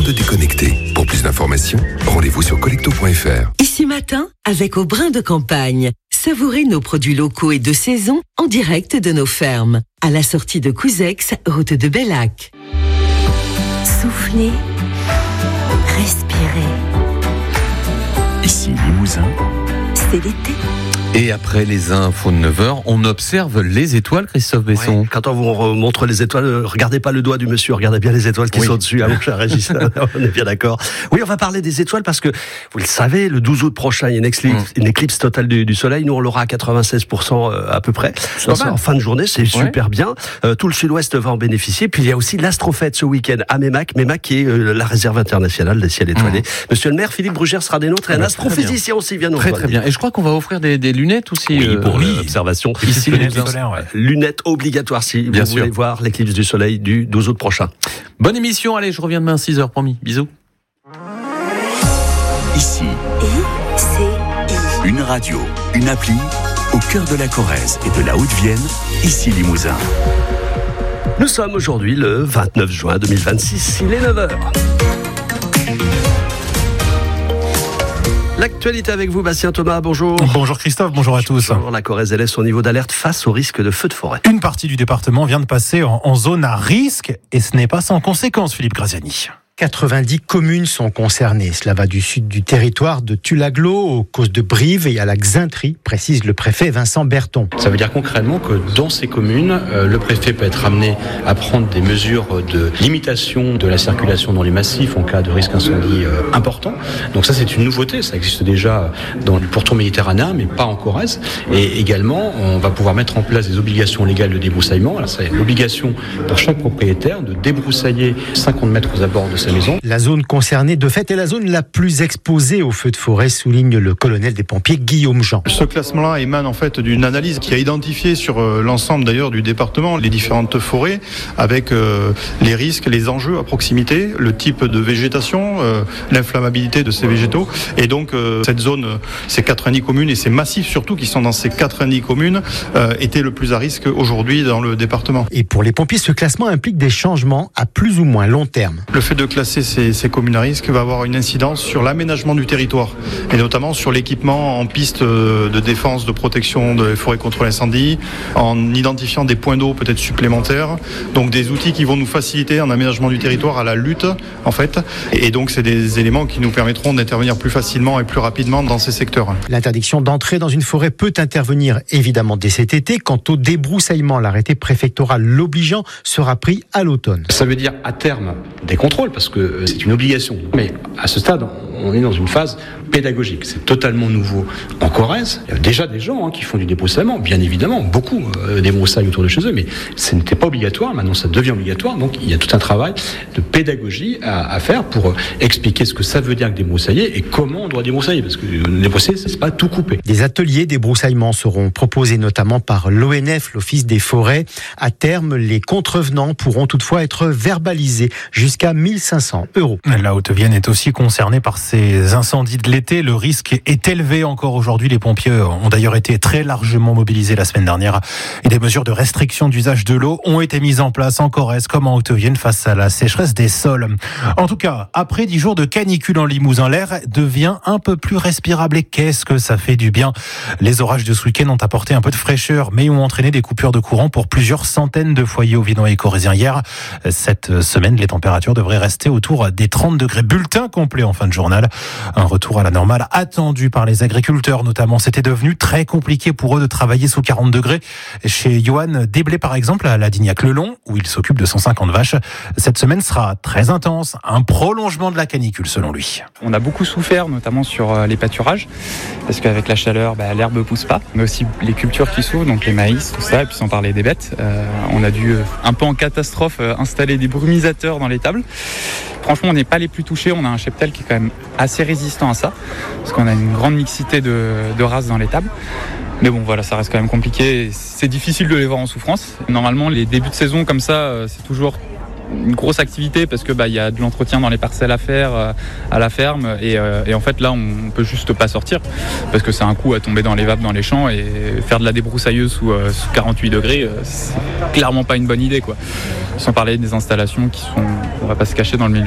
de déconnecter. Pour plus d'informations, rendez-vous sur collecto.fr. Ici Matin, avec Au Brin de Campagne. Savourez nos produits locaux et de saison en direct de nos fermes. À la sortie de Couzex, route de Bellac. Soufflez, respirez. Ici Limousin. C'est l'été. Et après les infos de 9h, on observe les étoiles, Christophe Besson. Ouais, quand on vous montre les étoiles, regardez pas le doigt du monsieur, regardez bien les étoiles qui sont dessus, mon cher Régis. On est bien d'accord. Oui, on va parler des étoiles parce que, vous le savez, le 12 août prochain, il y a une éclipse totale du soleil. Nous, on l'aura à 96% à peu près. En fin de journée, c'est super bien. Tout le sud-ouest va en bénéficier. Puis il y a aussi l'astrofête ce week-end à Meymac qui est la réserve internationale des ciels étoilés. Monsieur le maire, Philippe Brugère sera des nôtres et un astrophysicien aussi vient nous rejoindre. Très bien. Et je crois qu'on va offrir des lunettes aussi. Pour l'observation. Ici, lunettes obligatoires si vous voulez voir l'éclipse du soleil du 12 août prochain. Bonne émission, allez, je reviens demain à 6h, promis. Bisous. Ici, une radio, une appli, au cœur de la Corrèze et de la Haute-Vienne, ici Limousin. Nous sommes aujourd'hui le 29 juin 2026, il est 9h. L'actualité avec vous, Bastien Thomas, bonjour. Bonjour Christophe, bonjour à tous. Bonjour, la Corrèze élève son niveau d'alerte face au risque de feu de forêt. Une partie du département vient de passer en zone à risque et ce n'est pas sans conséquence, Philippe Graziani. 90 communes sont concernées. Cela va du sud du territoire de Tulaglo aux Causses de Brive et à la Xintrie, précise le préfet Vincent Berton. Ça veut dire concrètement que dans ces communes, le préfet peut être amené à prendre des mesures de limitation de la circulation dans les massifs en cas de risque incendie important. Donc ça, c'est une nouveauté. Ça existe déjà dans le pourtour méditerranéen, mais pas en Corrèze. Et également, on va pouvoir mettre en place des obligations légales de débroussaillement. Alors, c'est l'obligation pour chaque propriétaire de débroussailler 50 mètres aux abords de sa maison. La zone concernée, de fait, est la zone la plus exposée aux feux de forêt, souligne le colonel des pompiers Guillaume Jean. Ce classement-là émane en fait d'une analyse qui a identifié sur l'ensemble d'ailleurs du département les différentes forêts avec les risques, les enjeux à proximité, le type de végétation, l'inflammabilité de ces végétaux. Et donc cette zone, ces 90 communes et ces massifs surtout qui sont dans ces 90 communes étaient le plus à risque aujourd'hui dans le département. Et pour les pompiers, ce classement implique des changements à plus ou moins long terme. Le fait de classer ces communes à risque va avoir une incidence sur l'aménagement du territoire et notamment sur l'équipement en piste de défense, de protection des forêts contre l'incendie, en identifiant des points d'eau peut-être supplémentaires, donc des outils qui vont nous faciliter en aménagement du territoire à la lutte en fait, et donc c'est des éléments qui nous permettront d'intervenir plus facilement et plus rapidement dans ces secteurs. L'interdiction d'entrer dans une forêt peut intervenir évidemment dès cet été. Quant au débroussaillement, l'arrêté préfectoral l'obligeant sera pris à l'automne. Ça veut dire à terme des contrôles parce que c'est une obligation. Mais à ce stade, on est dans une phase pédagogique. C'est totalement nouveau en Corrèze. Il y a déjà des gens qui font du débroussaillement, bien évidemment, beaucoup débroussaillent autour de chez eux, mais ce n'était pas obligatoire. Maintenant, ça devient obligatoire. Donc, il y a tout un travail de pédagogie à faire pour expliquer ce que ça veut dire que débroussailler et comment on doit débroussailler. Parce que débroussailler, c'est pas tout couper. Des ateliers débroussaillement seront proposés notamment par l'ONF, l'Office des forêts. À terme, les contrevenants pourront toutefois être verbalisés jusqu'à 1 500 €. La Haute-Vienne est aussi concernée par ces incendies de l'été. Le risque est élevé encore aujourd'hui. Les pompiers ont d'ailleurs été très largement mobilisés la semaine dernière et des mesures de restriction d'usage de l'eau ont été mises en place en Corrèze comme en Haute-Vienne face à la sécheresse des sols. En tout cas, après 10 jours de canicule en Limousin, l'air devient un peu plus respirable et qu'est-ce que ça fait du bien. Les orages de ce week-end ont apporté un peu de fraîcheur mais ont entraîné des coupures de courant pour plusieurs centaines de foyers ovinois et corréziens hier. Cette semaine, les températures devraient rester autour des 30 degrés. Bulletin complet en fin de journal. Un retour à la normale attendu par les agriculteurs notamment. C'était devenu très compliqué pour eux de travailler sous 40 degrés. Chez Johan Desblés par exemple, à la Dignac-le-Long, où il s'occupe de 150 vaches. Cette semaine sera très intense. Un prolongement de la canicule selon lui. On a beaucoup souffert notamment sur les pâturages parce qu'avec la chaleur, l'herbe ne pousse pas. Mais aussi les cultures qui souffrent, donc les maïs, tout ça, et puis sans parler des bêtes. On a dû, un peu en catastrophe, installer des brumisateurs dans les tables. Franchement, on n'est pas les plus touchés. On a un cheptel qui est quand même assez résistant à ça, parce qu'on a une grande mixité de races dans les tables. Mais bon, voilà, ça reste quand même compliqué. C'est difficile de les voir en souffrance. Normalement, les débuts de saison comme ça, c'est toujours une grosse activité parce que y a de l'entretien dans les parcelles à faire à la ferme et en fait là on peut juste pas sortir parce que c'est un coup à tomber dans les vapes dans les champs et faire de la débroussailleuse sous 48 degrés c'est clairement pas une bonne idée quoi. Sans parler des installations qui sont, on va pas se cacher, dans le milieu